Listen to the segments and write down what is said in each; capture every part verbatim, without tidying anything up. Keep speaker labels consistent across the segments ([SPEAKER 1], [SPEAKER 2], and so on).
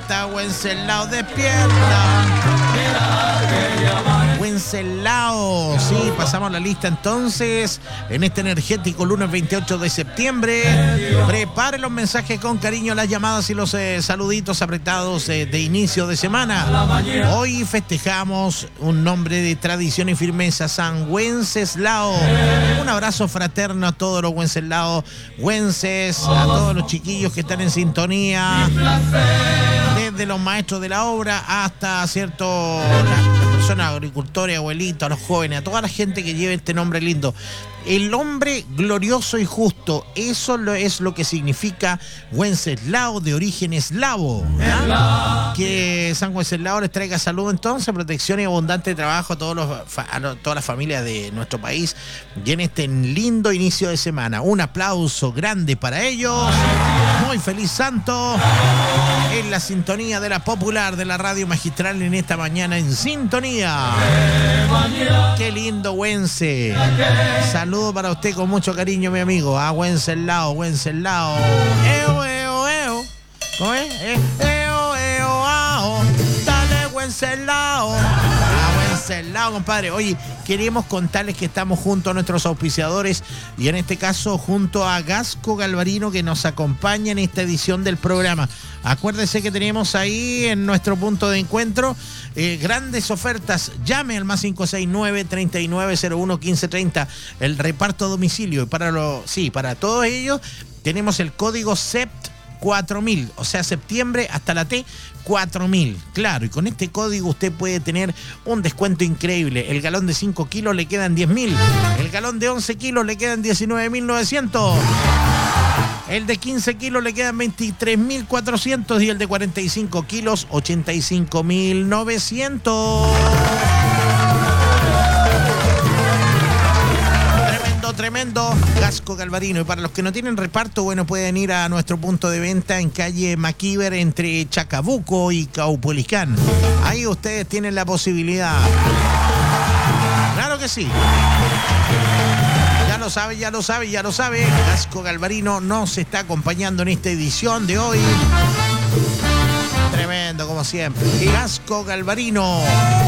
[SPEAKER 1] despierta, Wenceslao, despierta. Wenceslao, sí, pasamos la lista entonces en este energético lunes veintiocho de septiembre. Prepare los mensajes con cariño, las llamadas y los eh, saluditos apretados eh, de inicio de semana. Hoy festejamos un nombre de tradición y firmeza, San Wenceslao. Un abrazo fraterno a todos los Wenceslao, Wences, a todos los chiquillos que están en sintonía, desde los maestros de la obra hasta, cierto, las personas agricultores, abuelitos, a los jóvenes, a toda la gente que lleve este nombre lindo. El hombre glorioso y justo, eso es lo que significa Wenceslao, de origen eslavo. ¿eh? Que San Wenceslao les traiga salud entonces, protección y abundante trabajo a, todos los, a todas las familias de nuestro país y en este lindo inicio de semana. Un aplauso grande para ellos. Muy feliz santo en la sintonía de la popular de la radio magistral en esta mañana en sintonía. Qué lindo, Wence. Saludo para usted con mucho cariño, mi amigo. A Wenceslao, Wenceslao. Eo, eo, eo. ¿Cómo es? Eh, eo, eo, ao. Dale, Wenceslao. A Wenceslao, compadre. Oye, queremos contarles que estamos junto a nuestros auspiciadores y en este caso junto a Gasco Galvarino, que nos acompaña en esta edición del programa. Acuérdese que tenemos ahí en nuestro punto de encuentro eh, grandes ofertas. Llame al más cinco seis nueve, treinta y nueve cero uno, quince treinta. El reparto a domicilio. Y para lo, sí, para todos ellos tenemos el código S E P T cuatro mil, o sea, septiembre hasta la T cuatro mil. Claro, y con este código usted puede tener un descuento increíble. El galón de cinco kilos le quedan diez mil. El galón de once kilos le quedan diecinueve mil novecientos. El de quince kilos le quedan veintitrés mil cuatrocientos y el de cuarenta y cinco kilos ochenta y cinco mil novecientos. Tremendo, tremendo. Gasco Galvarino. Y para los que no tienen reparto, bueno, pueden ir a nuestro punto de venta en calle Maquiver entre Chacabuco y Caupolicán. Ahí ustedes tienen la posibilidad. Claro que sí. Ya lo sabe, ya lo sabe, ya lo sabe. Gasco Galvarino nos está acompañando en esta edición de hoy. Tremendo, como siempre. Gasco Galvarino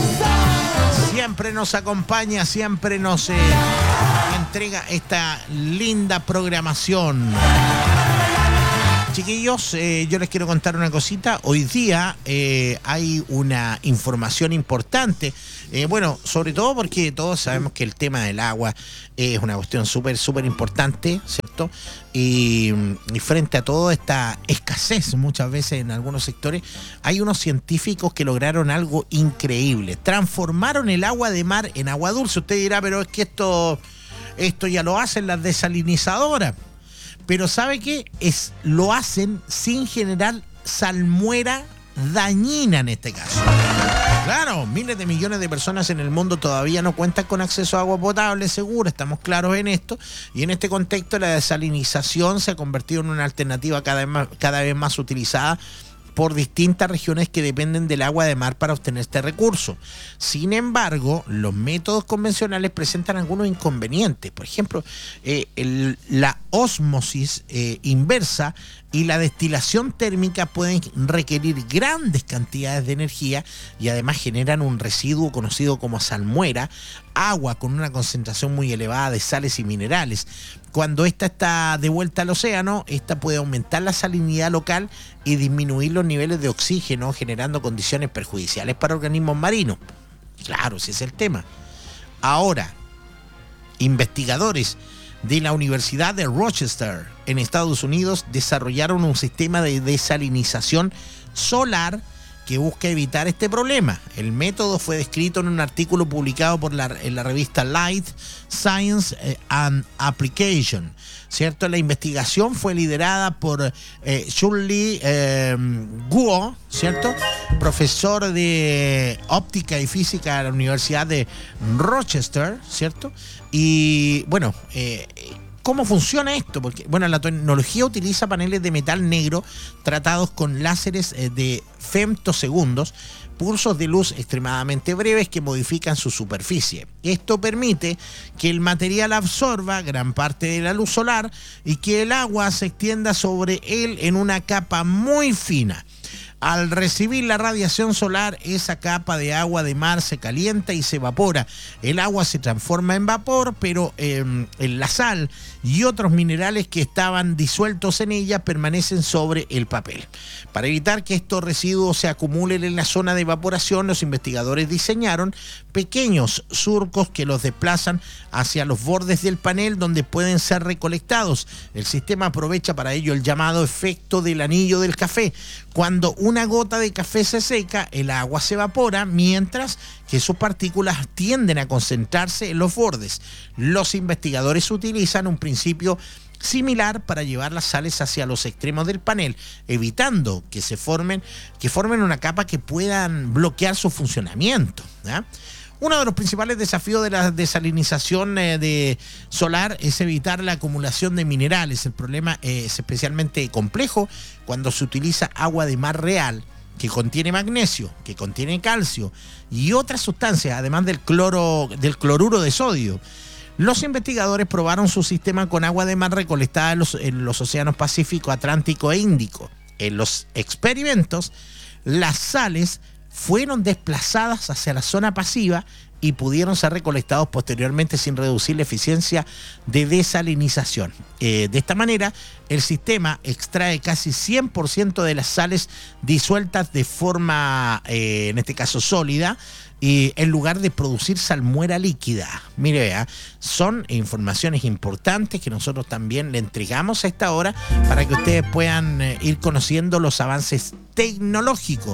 [SPEAKER 1] siempre nos acompaña, siempre nos eh, entrega esta linda programación. Chiquillos, eh, yo les quiero contar una cosita. Hoy día eh, hay una información importante. Eh, bueno, sobre todo porque todos sabemos que el tema del agua es una cuestión súper, súper importante, ¿cierto? Y, y frente a toda esta escasez muchas veces en algunos sectores, hay unos científicos que lograron algo increíble. Transformaron el agua de mar en agua dulce. Usted dirá, pero es que esto, esto ya lo hacen las desalinizadoras. Pero ¿sabe qué? Es, lo hacen sin generar salmuera dañina en este caso. Claro, miles de millones de personas en el mundo todavía no cuentan con acceso a agua potable segura, estamos claros en esto, y en este contexto la desalinización se ha convertido en una alternativa cada vez más, cada vez más utilizada por distintas regiones que dependen del agua de mar para obtener este recurso. Sin embargo, los métodos convencionales presentan algunos inconvenientes. Por ejemplo, eh, el, la ósmosis eh, inversa y la destilación térmica pueden requerir grandes cantidades de energía y además generan un residuo conocido como salmuera, agua con una concentración muy elevada de sales y minerales. Cuando esta está de vuelta al océano, esta puede aumentar la salinidad local y disminuir los niveles de oxígeno, generando condiciones perjudiciales para organismos marinos. Claro, ese es el tema. Ahora, investigadores de la Universidad de Rochester en Estados Unidos desarrollaron un sistema de desalinización solar que busca evitar este problema. El método fue descrito en un artículo publicado por la, en la revista Light Science and Application, ¿cierto? La investigación fue liderada por eh, Shirley eh, Guo, ¿cierto? Profesor de óptica y física de la Universidad de Rochester, ¿cierto? Y bueno, eh, ¿cómo funciona esto? Porque, bueno, la tecnología utiliza paneles de metal negro tratados con láseres de femtosegundos, pulsos de luz extremadamente breves que modifican su superficie. Esto permite que el material absorba gran parte de la luz solar y que el agua se extienda sobre él en una capa muy fina. Al recibir la radiación solar, esa capa de agua de mar se calienta y se evapora. El agua se transforma en vapor, pero eh, la sal y otros minerales que estaban disueltos en ella permanecen sobre el papel. Para evitar que estos residuos se acumulen en la zona de evaporación, los investigadores diseñaron pequeños surcos que los desplazan hacia los bordes del panel donde pueden ser recolectados. El sistema aprovecha para ello el llamado efecto del anillo del café. Cuando una gota de café se seca, el agua se evapora, mientras que sus partículas tienden a concentrarse en los bordes. Los investigadores utilizan un principio similar para llevar las sales hacia los extremos del panel, evitando que se formen, que formen una capa que puedan bloquear su funcionamiento, ¿eh? Uno de los principales desafíos de la desalinización eh, de solar es evitar la acumulación de minerales. El problema eh, es especialmente complejo cuando se utiliza agua de mar real, que contiene magnesio, que contiene calcio y otras sustancias, además del cloro, del cloruro de sodio. Los investigadores probaron su sistema con agua de mar recolectada en los, en los océanos Pacífico, Atlántico e Índico. En los experimentos, las sales fueron desplazadas hacia la zona pasiva y pudieron ser recolectados posteriormente sin reducir la eficiencia de desalinización. Eh, de esta manera, el sistema extrae casi cien por ciento de las sales disueltas de forma, eh, en este caso sólida, y en lugar de producir salmuera líquida. Mire, vea, son informaciones importantes que nosotros también le entregamos a esta hora para que ustedes puedan eh, ir conociendo los avances tecnológicos.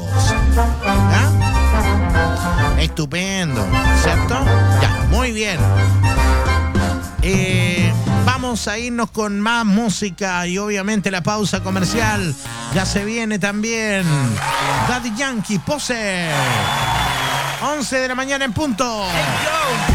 [SPEAKER 1] ¿Ah? Estupendo, ¿cierto? Ya, muy bien. Eh, vamos a irnos con más música y obviamente la pausa comercial. Ya se viene también Daddy Yankee, Pose. once de la mañana en punto. Hey,